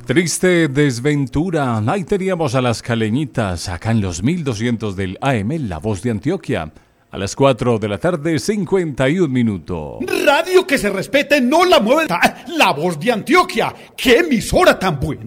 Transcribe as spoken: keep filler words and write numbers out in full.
Triste desventura. Ahí teníamos a las caleñitas, acá en los mil doscientos del A M, La Voz de Antioquia. A las cuatro de la tarde, cincuenta y un minutos. Radio que se respete, no la mueve. La Voz de Antioquia. ¡Qué emisora tan buena!